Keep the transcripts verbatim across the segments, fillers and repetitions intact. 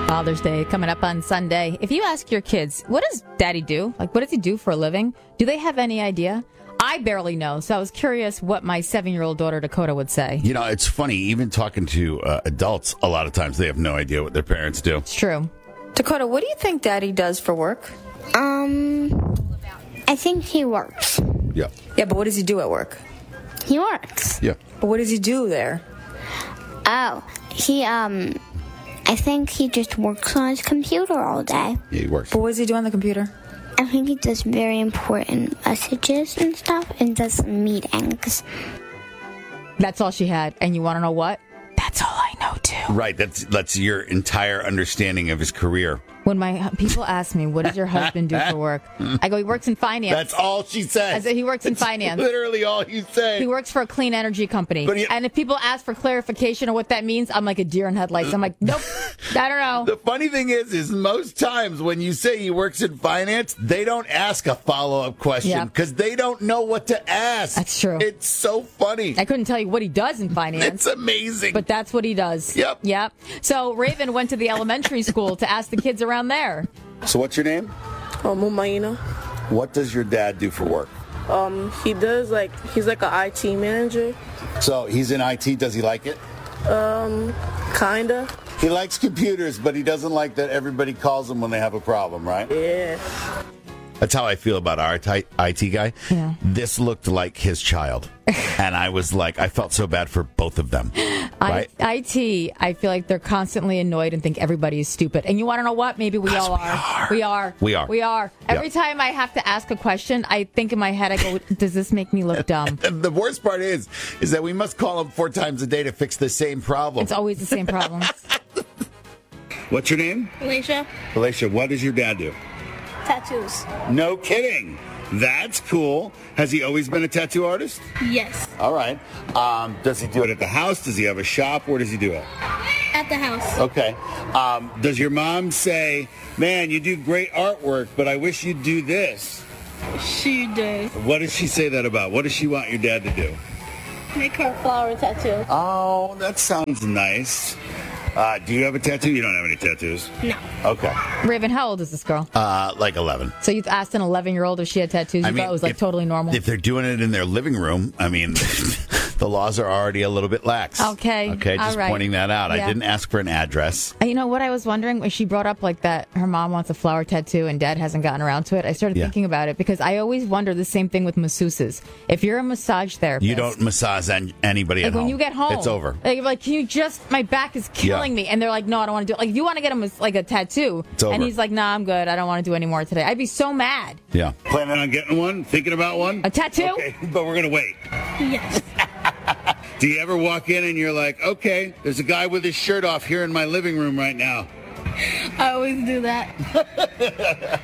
Father's Day coming up on Sunday. If you ask your kids, what does daddy do? Like, what does he do for a living? Do they have any idea? I barely know, so I was curious what my seven-year-old daughter Dakota would say. You know, it's funny, even talking to uh, adults, a lot of times they have no idea what their parents do. It's true. Dakota, what do you think daddy does for work? Um, I think he works. Yeah. Yeah, but what does he do at work? He works. Yeah. But what does he do there? Oh, he, um, I think he just works on his computer all day. Yeah, he works. But what does he do on the computer? I think he does very important messages and stuff and does some meetings. That's all she had. And you want to know what? That's all I know, too. Right, that's that's your entire understanding of his career. When my people ask me, what does your husband do for work? I go, he works in finance. That's all she says. I said, he works in That's finance. Literally all you say. He works for a clean energy company. But he- and if people ask for clarification of what that means, I'm like a deer in headlights. I'm like, nope, I don't know. The funny thing is, is most times when you say he works in finance, they don't ask a follow-up question Yep. because they don't know what to ask. That's true. It's so funny. I couldn't tell you what he does in finance. It's amazing. But that's what he does. Yep. Yep. So Raven went to the elementary school to ask the kids around there. So what's your name? Um, Mumaina. What does your dad do for work? Um, he does like he's like an I T manager, So he's in I T. Does he like it? kinda. He likes computers, but he doesn't like that everybody calls him when they have a problem, right? Yeah. That's how I feel about our I T guy. Yeah. This looked like his child. And I was like, I felt so bad for both of them. Right? I, IT, I feel like they're constantly annoyed and think everybody is stupid. And you want to know what? Maybe we all we are. are. We are. We are. We are. Every Yep. time I have to ask a question, I think in my head, I go, does this make me look dumb? And the worst part is, is that we must call him four times a day to fix the same problem. It's always the same problem. What's your name? Alicia, Alicia, what does your dad do? tattoos. No kidding. That's cool. Has he always been a tattoo artist? Yes, All right. Um, does he do it at the house? Does he have a shop? Where does he do it? at the house. Okay. Um, does your mom say, man, you do great artwork, but I wish you'd do this? She does. What does she say that about? What does she want your dad to do? Make her a flower tattoo. Oh, that sounds nice. Uh, do you have a tattoo? You don't have any tattoos. No. Okay. Raven, how old is this girl? Uh, like eleven. So you asked an eleven-year-old if she had tattoos. You thought it was like if- totally normal. If they're doing it in their living room, I mean, the laws are already a little bit lax. Okay. Okay, All just right. pointing that out. Yeah. I didn't ask for an address. And you know what I was wondering when she brought up like that her mom wants a flower tattoo and dad hasn't gotten around to it. I started Yeah. thinking about it because I always wonder the same thing with masseuses. If you're a massage therapist, You don't massage an- anybody like at when home. you get home, It's over. Like, you're like, can you just? My back is killing Yeah. me, and they're like, no, I don't want to do it. Like, if you want to get him a, like a tattoo, It's over. and he's like, nah, I'm good. I don't want to do any more today. I'd be so mad. Yeah. Planning on getting one? Thinking about one? A tattoo? Okay, but we're going to wait. Yes. Do you ever walk in and you're like, okay, there's a guy with his shirt off here in my living room right now? I always do that.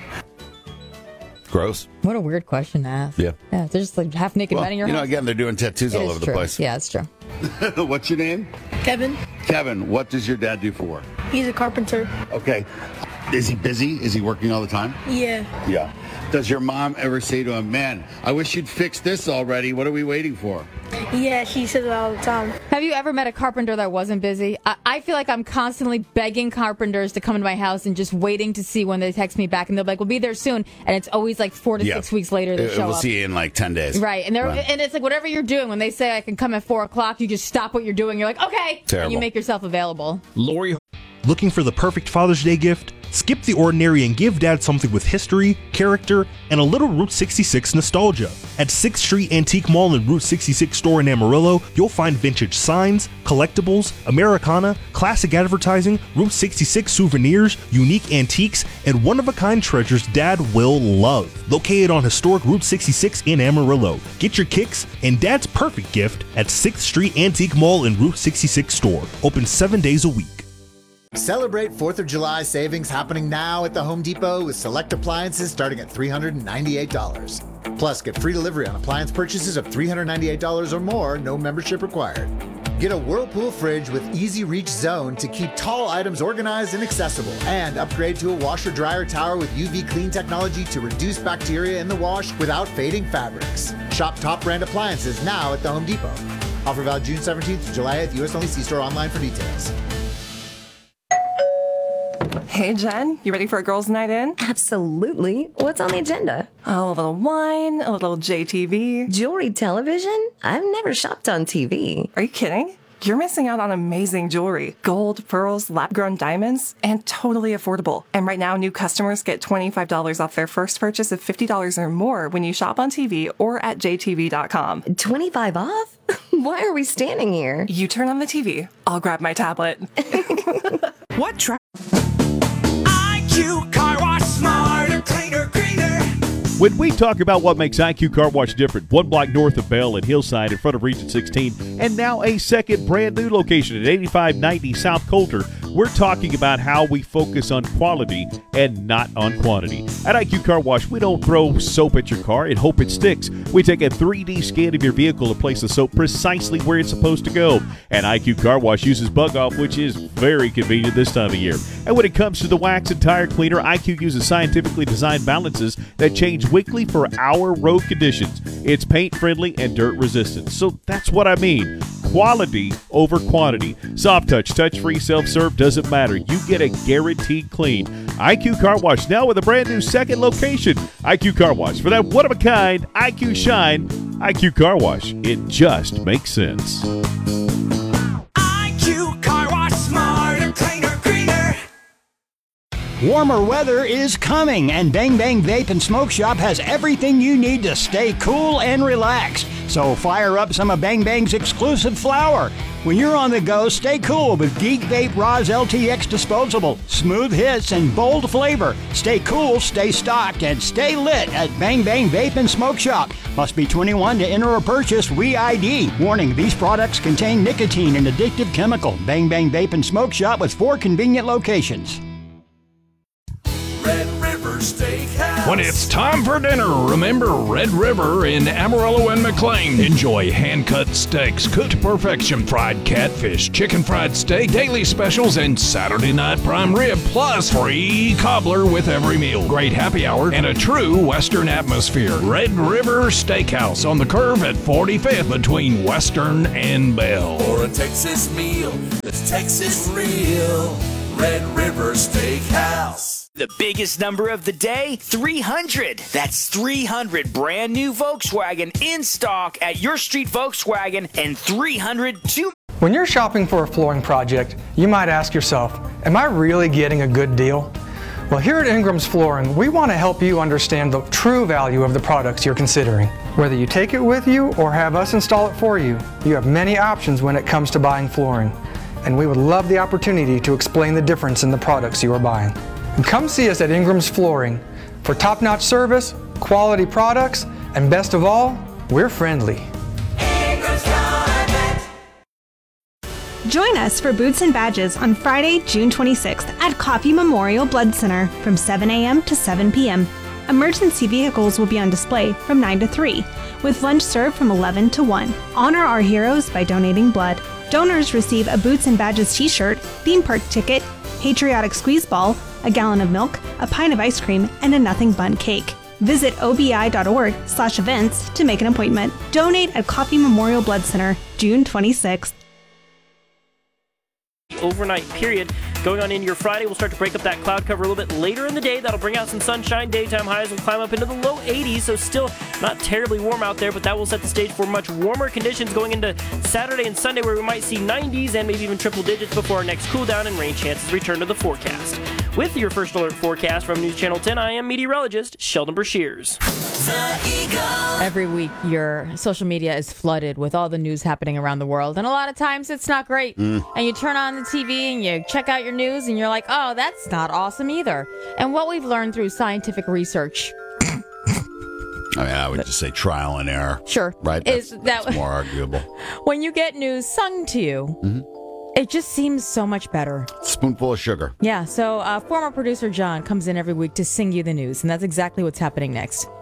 Gross. What a weird question to ask. Yeah. Yeah, they're just like half naked Well, men in your you know, house. again, they're doing tattoos It all is over the true. place. Yeah, it's true. What's your name? Kevin, Kevin, what does your dad do for work? he's a carpenter. Okay. Is he busy? Is he working all the time? Yeah. Yeah. Does your mom ever say to him, man, I wish you'd fix this already. What are we waiting for? Yeah, she says it all the time. Have you ever met a carpenter that wasn't busy? I, I feel like I'm constantly begging carpenters to come into my house and just waiting to see when they text me back, and they'll be like, "We'll be there soon," and it's always like four to Yeah. six weeks later they Uh, show we'll up. see you in like ten days. Right, and they're Right. and it's like whatever you're doing when they say I can come at four o'clock, you just stop what you're doing. You're like, okay, and Terrible. you make yourself available. Lori. Looking for the perfect Father's Day gift? Skip the ordinary and give Dad something with history, character, and a little Route sixty-six nostalgia. At sixth Street Antique Mall and Route sixty-six store in Amarillo, you'll find vintage signs, collectibles, Americana, classic advertising, Route sixty-six souvenirs, unique antiques, and one-of-a-kind treasures Dad will love. Located on historic Route sixty-six in Amarillo. Get your kicks and Dad's perfect gift at sixth Street Antique Mall and Route sixty-six store. Open seven days a week. Celebrate fourth of July savings happening now at the Home Depot with select appliances starting at three hundred ninety-eight dollars. Plus, get free delivery on appliance purchases of three hundred ninety-eight dollars or more, no membership required. Get a Whirlpool fridge with easy reach zone to keep tall items organized and accessible. And upgrade to a washer dryer tower with U V clean technology to reduce bacteria in the wash without fading fabrics. Shop top brand appliances now at the Home Depot. Offer valid June seventeenth to July eighth, U S only. See store online for details. Hey, Jen, you ready for a girls' night in? Absolutely. What's on the agenda? Oh, a little wine, a little J T V. Jewelry television? I've never shopped on T V. Are you kidding? You're missing out on amazing jewelry. Gold, pearls, lab-grown diamonds, and totally affordable. And right now, new customers get twenty-five dollars off their first purchase of fifty dollars or more when you shop on T V or at j t v dot com. twenty-five off? Why are we standing here? You turn on the T V. I'll grab my tablet. What tra- I Q Car Wash, smarter, cleaner, greener. When we talk about what makes I Q Car Wash different, one block north of Bell and Hillside in front of Region sixteen, and now a second brand new location at eighty-five ninety South Coulter, we're talking about how we focus on quality and not on quantity. At I Q Car Wash, we don't throw soap at your car and hope it sticks. We take a three D scan of your vehicle and place the soap precisely where it's supposed to go. And I Q Car Wash uses Bug Off, which is very convenient this time of year. And when it comes to the wax and tire cleaner, I Q uses scientifically designed balances that change weekly for our road conditions. It's paint friendly and dirt resistant. So that's what I mean. Quality over quantity. Soft touch, touch-free, self-serve, doesn't matter. You get a guaranteed clean. I Q Car Wash now with a brand new second location. I Q Car Wash. For that one-of-a-kind I Q shine, I Q Car Wash. It just makes sense. I Q Car Wash, smarter, cleaner, greener. Warmer weather is coming, and Bang Bang Vape and Smoke Shop has everything you need to stay cool and relaxed. So fire up some of Bang Bang's exclusive flower. When you're on the go, stay cool with Geek Vape Roz L T X Disposable. Smooth hits and bold flavor. Stay cool, stay stocked, and stay lit at Bang Bang Vape and Smoke Shop. Must be twenty-one to enter or purchase. We I D. Warning, these products contain nicotine and addictive chemical. Bang Bang Vape and Smoke Shop with four convenient locations. Red River Steakhouse. When it's time for dinner, remember Red River in Amarillo and McLean. Enjoy hand-cut steaks, cooked to perfection, fried catfish, chicken fried steak, daily specials, and Saturday night prime rib, plus free cobbler with every meal. Great happy hour and a true Western atmosphere. Red River Steakhouse on the curve at forty-fifth between Western and Bell. For a Texas meal that's Texas real. Red River Steakhouse. The biggest number of the day, three hundred. That's three hundred brand new Volkswagen in stock at your street Volkswagen and three hundred two. When you're shopping for a flooring project, you might ask yourself, am I really getting a good deal? Well, here at Ingram's Flooring, we want to help you understand the true value of the products you're considering. Whether you take it with you or have us install it for you, you have many options when it comes to buying flooring. And we would love the opportunity to explain the difference in the products you are buying. And come see us at Ingram's Flooring for top-notch service, quality products, and best of all, we're friendly. Join us for Boots and Badges on Friday, June twenty-sixth at Coffee Memorial Blood Center from seven a.m. to seven p.m. Emergency vehicles will be on display from nine to three, with lunch served from eleven to one. Honor our heroes by donating blood. Donors receive a Boots and Badges t-shirt, theme park ticket, patriotic squeeze ball, a gallon of milk, a pint of ice cream, and a nothing bun cake. Visit obi.org slash events to make an appointment. Donate at Coffee Memorial Blood Center, June twenty-sixth. Overnight period going on into your Friday. We'll start to break up that cloud cover a little bit later in the day. That'll bring out some sunshine. Daytime highs will climb up into the low eighties, so still not terribly warm out there, but that will set the stage for much warmer conditions going into Saturday and Sunday, where we might see nineties and maybe even triple digits before our next cool down and rain chances return to the forecast. With your first alert forecast from News Channel ten, I am meteorologist Sheldon Brashears. Every week, your social media is flooded with all the news happening around the world, and a lot of times it's not great. Mm. And you turn on the T V and you check out your news, and you're like, oh, that's not awesome either. And what we've learned through scientific research, I mean, I would just say trial and error. Sure. Right? Is that's, that that's more arguable. When you get news sung to you, mm-hmm. it just seems so much better. Spoonful of sugar. Yeah, so uh, former producer John comes in every week to sing you the news, and that's exactly what's happening next.